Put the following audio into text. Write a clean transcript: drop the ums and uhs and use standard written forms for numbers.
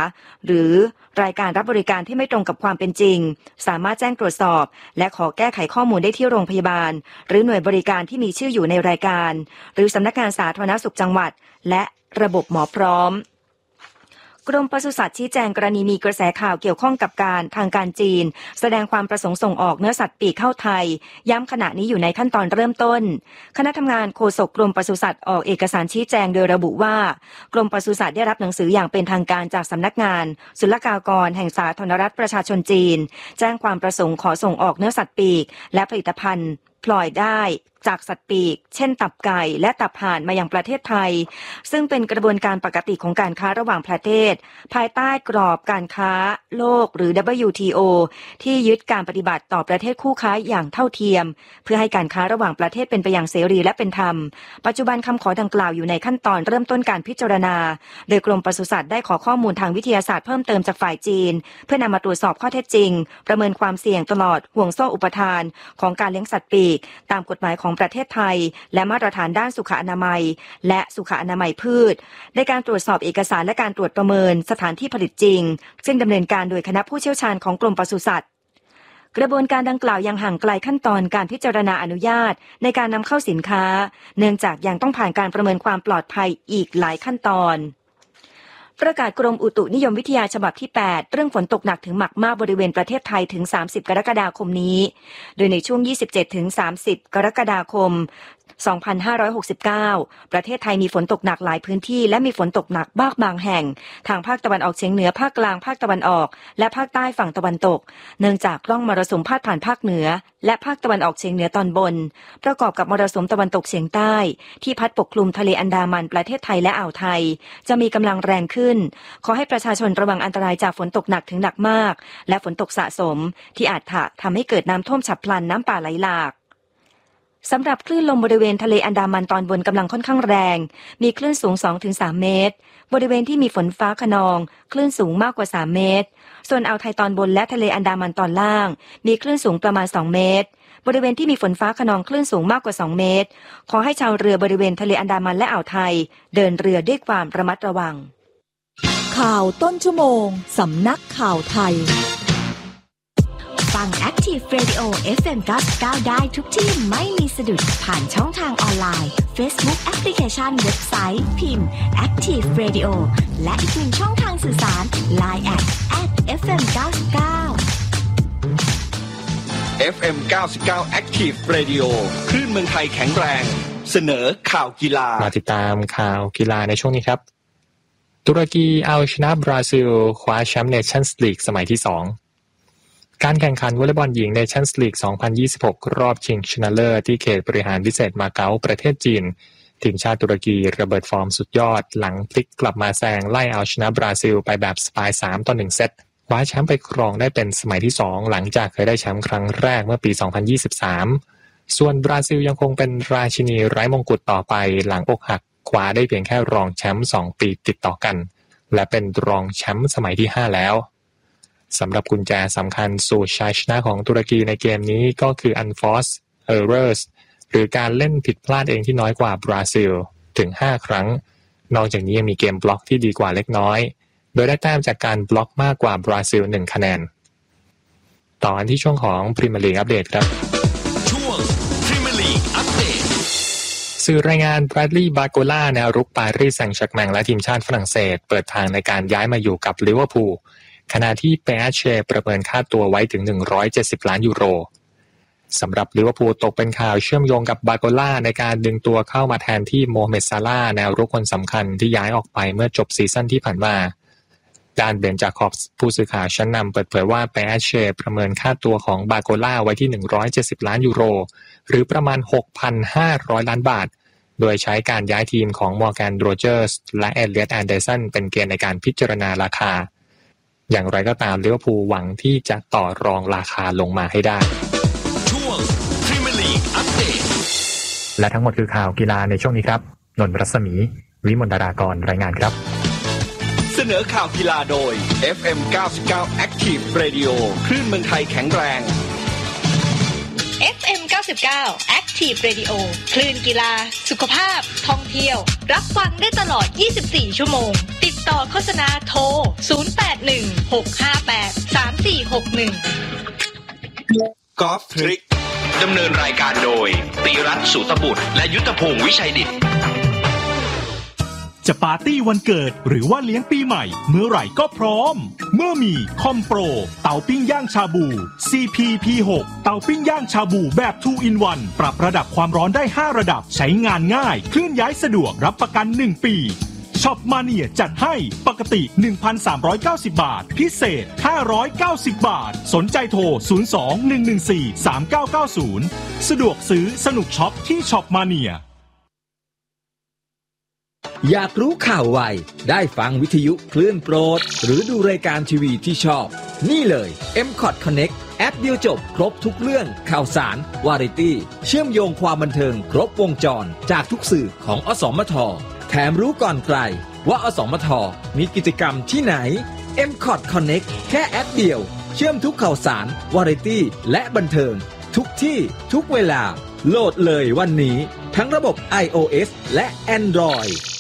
หรือรายการรับบริการที่ไม่ตรงกับความเป็นจริงสามารถแจ้งตรวจสอบและขอแก้ไขข้อมูลได้ที่โรงพยาบาลหรือหน่วยบริการที่มีชื่ออยู่ในรายการหรือสำนักงานสาธารณสุขจังหวัดและระบบหมอพร้อมกรมปศุสัตว์ชี้แจงกรณีมีกระแสข่าวเกี่ยวข้องกับทางการจีนแสดงความประสงค์ส่งออกเนื้อสัตว์ปีกเข้าไทยย้ำขณะนี้อยู่ในขั้นตอนเริ่มต้นคณะทำงานโฆษกกรมปศุสัตว์ออกเอกสารชี้แจงโดยระบุว่ากรมปศุสัตว์ได้รับหนังสืออย่างเป็นทางการจากสำนักงานศุลกากรแห่งสาธารณรัฐประชาชนจีนแจ้งความประสงค์ขอส่งออกเนื้อสัตว์ปีกและผลิตภัณฑ์พลอยได้จากสัตว์ปีกเช่นตับไก่และตับห่านมายังประเทศไทยซึ่งเป็นกระบวนการปกติของการค้าระหว่างประเทศภายใต้กรอบการค้าโลกหรือ WTO ที่ยึดการปฏิบัติต่อประเทศคู่ค้าอย่างเท่าเทียมเพื่อให้การค้าระหว่างประเทศเป็นไปอย่างเสรีและเป็นธรรมปัจจุบันคำขอดังกล่าวอยู่ในขั้นตอนเริ่มต้นการพิจารณาโดยกรมปศุสัตว์ได้ขอข้อมูลทางวิทยาศาสตร์เพิ่มเติมจากฝ่ายจีนเพื่อนำมาตรวจสอบข้อเท็จจริงประเมินความเสี่ยงตลอดห่วงโซ่อุปทานของการเลี้ยงสัตว์ปีกตามกฎหมายของประเทศไทยและมาตรฐานด้านสุขอนามัยและสุขอนามัยพืชในการตรวจสอบเอกสารและการตรวจประเมินสถานที่ผลิตจริงซึ่งดำเนินการโดยคณะผู้เชี่ยวชาญของกรมปศุสัตว์กระบวนการดังกล่าวยังห่างไกลขั้นตอนการพิจารณาอนุญาตในการนำเข้าสินค้าเนื่องจากยังต้องผ่านการประเมินความปลอดภัยอีกหลายขั้นตอนประกาศกรมอุตุนิยมวิทยาฉบับที่8เรื่องฝนตกหนักถึงหนักมากบริเวณประเทศไทยถึง30กรกฎาคมนี้โดยในช่วง 27-30 กรกฎาคม2569ประเทศไทยมีฝนตกหนักหลายพื้นที่และมีฝนตกหนักบ้างบางแห่งทางภาคตะวันออกเฉียงเหนือภาคกลางภาคตะวันออกและภาคใต้ฝั่งตะวันตกเนื่องจากร่องมรสุมพาดผ่านภาคเหนือและภาคตะวันออกเฉียงเหนือตอนบนประกอบกับมรสุมตะวันตกเฉียงใต้ที่พัดปกคลุมทะเลอันดามันประเทศไทยและอ่าวไทยจะมีกำลังแรงขึ้นขอให้ประชาชนระวังอันตรายจากฝนตกหนักถึงหนักมากและฝนตกสะสมที่อาจทำให้เกิดน้ำท่วมฉับพลันน้ำป่าไหลหลากสำหรับคลื่นลมบริเวณทะเลอันดามันตอนบนกำลังค่อนข้างแรงมีคลื่นสูง 2-3 เมตรบริเวณที่มีฝนฟ้าคะนองคลื่นสูงมากกว่า3เมตรส่วนอ่าวไทยตอนบนและทะเลอันดามันตอนล่างมีคลื่นสูงประมาณ2เมตรบริเวณที่มีฝนฟ้าคะนองคลื่นสูงมากกว่า2เมตรขอให้ชาวเรือบริเวณทะเลอันดามันและอ่าวไทยเดินเรือด้วยความระมัดระวังข่าวต้นชั่วโมงสำนักข่าวไทยฟัง Active Radio FM 99ได้ทุกที่ไม่มีสะดุดผ่านช่องทางออนไลน์ Facebook Application เว็บไซต์พิมพ์ Active Radio และอีกหนึ่งช่องทางสื่อสาร Line @FM 99 FM 99 Active Radio คลื่นเมืองไทยแข็งแรงเสนอข่าวกีฬามาติดตามข่าวกีฬาในช่วงนี้ครับตุรกีเอาชนะบราซิลคว้าแชมป์เนชั่นส์ลีกสมัยที่2การแข่งขันวอลเลย์บอลหญิงเนชั่นส์ลีก 2026 รอบชิงชนะเลิศที่เขตบริหารพิเศษมาเก๊าประเทศจีนทีมชาติตุรกีระเบิดฟอร์มสุดยอดหลังพลิกกลับมาแซงไล่เอาชนะบราซิลไปแบบสไตล์ 3-1 เซตคว้าแชมป์ไปครองได้เป็นสมัยที่2หลังจากเคยได้แชมป์ครั้งแรกเมื่อปี 2023 ส่วนบราซิลยังคงเป็นราชินีไร้มงกุฎต่อไปหลังอกหักคว้าได้เพียงแค่รองแชมป์2ปีติดต่อกันและเป็นรองแชมป์สมัยที่5แล้วสำหรับกุญแจสำคัญสู่ชัยชนะของตุรกีในเกมนี้ก็คือ unforced errors หรือการเล่นผิดพลาดเองที่น้อยกว่าบราซิลถึง5ครั้งนอกจากนี้ยังมีเกมบล็อกที่ดีกว่าเล็กน้อยโดยได้แต้มจากการบล็อกมากกว่าบราซิล1คะแนนต่อกันที่ช่วงของพรีเมียร์ลีกอัปเดตครับช่วงพรีเมียร์ลีกอัปเดตสื่อรายงานแบรดลีย์บาโกล่าแนวรุกปารีสแซงต์แชร์กแมงและทีมชาติฝรั่งเศสเปิดทางในการย้ายมาอยู่กับลิเวอร์พูลขณะที่เปอาเช่ประเมินค่าตัวไว้ถึง170ล้านยูโรสำหรับลิเวอร์พูลตกเป็นข่าวเชื่อมโยงกับบาโกล่าในการดึงตัวเข้ามาแทนที่โมฮัมเหม็ดซาลาห์แนวรุกคนสำคัญที่ย้ายออกไปเมื่อจบซีซั่นที่ผ่านมาด้านเบนจาคอบส์ผู้สื่อข่าวชั้นนำเปิดเผยว่าเปอาเช่ประเมินค่าตัวของบาโกล่าไว้ที่170ล้านยูโรหรือประมาณ 6,500 ล้านบาทโดยใช้การย้ายทีมของมอร์แกนโรเจอร์สและเอเลียตแอนเดอร์สันเป็นเกณฑ์ในการพิจารณาราคาอย่างไรก็ตามลิเวอร์พูลหวังที่จะต่อรองราคาลงมาให้ได้ช่วงพรีเมียร์ลีกอัปเดตและทั้งหมดคือข่าวกีฬาในช่วงนี้ครับนนท์รัศมีวิมลดารากรรายงานครับเสนอข่าวกีฬาโดย FM 99 Active Radio คลื่นเมืองไทยแข็งแรง FM 99 Active Radio คลื่นกีฬาสุขภาพท่องเที่ยวรับฟังได้ตลอด24ชั่วโมงติดต่อโฆษณาโทร08 กอล์ฟทริกดำเนินรายการโดยตีรัตน์สุตบุตรและยุทธพงศ์วิชัยดิษฐ์จะปาร์ตี้วันเกิดหรือว่าเลี้ยงปีใหม่เมื่อไหร่ก็พร้อมเมื่อมีคอมโปรเตาปิ้งย่างชาบู CP-P6 เตาปิ้งย่างชาบูแบบ 2 in 1 ปรับระดับความร้อนได้5ระดับใช้งานง่ายเคลื่อนย้ายสะดวกรับประกัน1ปีช็อปมาเนียจัดให้ปกติ 1,390 บาทพิเศษ590 บาทสนใจโทร 02-114-3990 สะดวกซื้อสนุกช็อปที่ช็อปมาเนียอยากรู้ข่าวไวได้ฟังวิทยุคลื่นโปรดหรือดูรายการทีวีที่ชอบนี่เลย M-Cot Connect แอปเดียวจบครบทุกเรื่องข่าวสารวาไรตี้เชื่อมโยงความบันเทิงครบวงจรจากทุกสื่อของอสมทแถมรู้ก่อนใครว่าอสมทมีกิจกรรมที่ไหน M-Cot Connect แค่แอปเดียวเชื่อมทุกข่าวสารวาไรตี้และบันเทิงทุกที่ทุกเวลาโหลดเลยวันนี้ทั้งระบบ iOS และ Android